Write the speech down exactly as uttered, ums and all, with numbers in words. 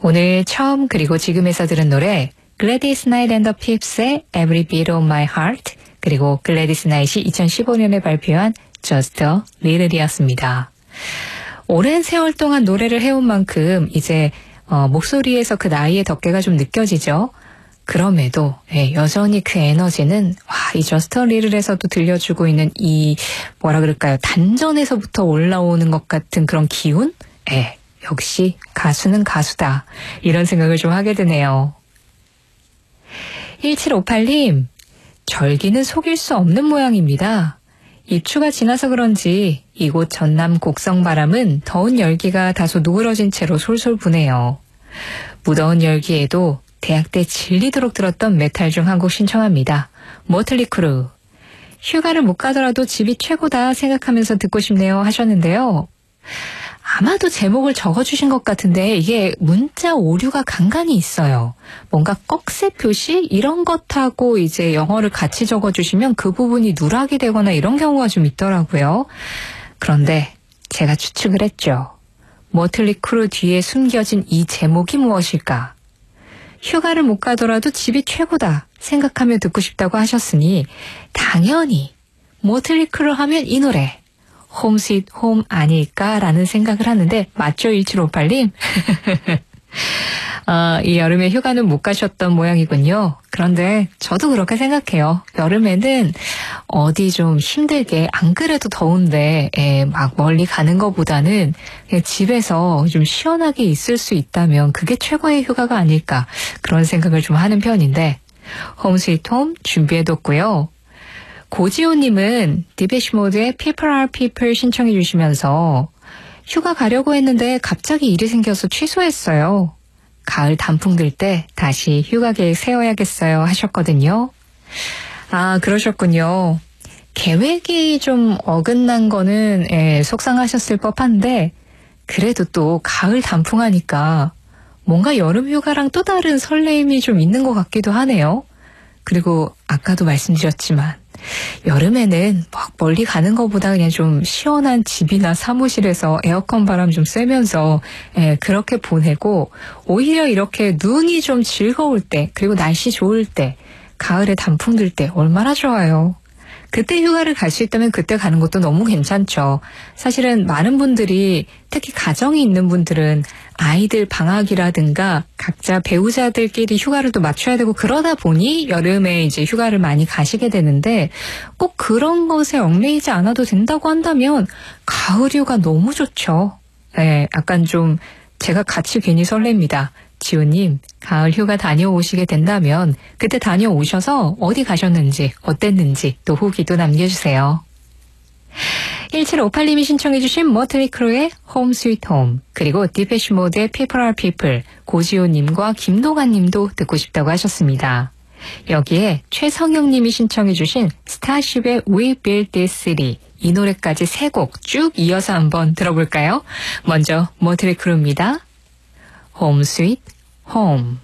오늘 처음 그리고 지금에서 들은 노래 글래디스 나잇 앤 더 핍스의 Every Beat of My Heart, 그리고 글래디스 나잇이 이천십오 년에 발표한 Just a Little이었습니다. 오랜 세월 동안 노래를 해온 만큼 이제 어, 목소리에서 그 나이의 덮개가 좀 느껴지죠. 그럼에도 예, 여전히 그 에너지는 와, 이 Just a Little에서도 들려주고 있는 이 뭐라 그럴까요? 단전에서부터 올라오는 것 같은 그런 기운? 예, 역시 가수는 가수다. 이런 생각을 좀 하게 되네요. 일칠오팔 님, 절기는 속일 수 없는 모양입니다. 입추가 지나서 그런지 이곳 전남 곡성 바람은 더운 열기가 다소 누그러진 채로 솔솔 부네요. 무더운 열기에도 대학 때 질리도록 들었던 메탈 중 한 곡 신청합니다. 모틀리 크루. 휴가를 못 가더라도 집이 최고다 생각하면서 듣고 싶네요 하셨는데요. 아마도 제목을 적어주신 것 같은데 이게 문자 오류가 간간히 있어요. 뭔가 꺽쇠 표시 이런 것하고 이제 영어를 같이 적어주시면 그 부분이 누락이 되거나 이런 경우가 좀 있더라고요. 그런데 제가 추측을 했죠. 모틀리 크루 뒤에 숨겨진 이 제목이 무엇일까? 휴가를 못 가더라도 집이 최고다 생각하며 듣고 싶다고 하셨으니 당연히 모틀리 크루 하면 이 노래 홈 스윗 홈 아닐까라는 생각을 하는데 맞죠? 일칠오팔 님? 어, 이 여름에 휴가는 못 가셨던 모양이군요. 그런데 저도 그렇게 생각해요. 여름에는 어디 좀 힘들게 안 그래도 더운데 에, 막 멀리 가는 것보다는 그냥 집에서 좀 시원하게 있을 수 있다면 그게 최고의 휴가가 아닐까 그런 생각을 좀 하는 편인데 홈 스윗 홈 준비해뒀고요. 고지호님은 디페시 모드의 People Are People 신청해 주시면서 휴가 가려고 했는데 갑자기 일이 생겨서 취소했어요. 가을 단풍 들 때 다시 휴가 계획 세워야겠어요 하셨거든요. 아, 그러셨군요. 계획이 좀 어긋난 거는 예, 속상하셨을 법한데 그래도 또 가을 단풍 하니까 뭔가 여름 휴가랑 또 다른 설레임이 좀 있는 것 같기도 하네요. 그리고 아까도 말씀드렸지만 여름에는 막 멀리 가는 것보다 그냥 좀 시원한 집이나 사무실에서 에어컨 바람 좀 쐬면서 예, 그렇게 보내고 오히려 이렇게 눈이 좀 즐거울 때 그리고 날씨 좋을 때 가을에 단풍 들 때 얼마나 좋아요. 그때 휴가를 갈 수 있다면 그때 가는 것도 너무 괜찮죠. 사실은 많은 분들이 특히 가정이 있는 분들은 아이들 방학이라든가 각자 배우자들끼리 휴가를 또 맞춰야 되고 그러다 보니 여름에 이제 휴가를 많이 가시게 되는데 꼭 그런 것에 얽매이지 않아도 된다고 한다면 가을 휴가 너무 좋죠. 네, 약간 좀 제가 같이 괜히 설렙니다. 지호님, 가을 휴가 다녀오시게 된다면 그때 다녀오셔서 어디 가셨는지 어땠는지 또 후기도 남겨주세요. 일칠오팔 님이 신청해 주신 모틀리 크루의 홈 스윗 홈, 그리고 디페시 모드의 People Are People, 고지호님과 김동환님도 듣고 싶다고 하셨습니다. 여기에 최성영 님이 신청해 주신 스타쉽의 We Built This City, 이 노래까지 세 곡 쭉 이어서 한번 들어볼까요? 먼저 모틀리 크루입니다. 홈 스윗 홈.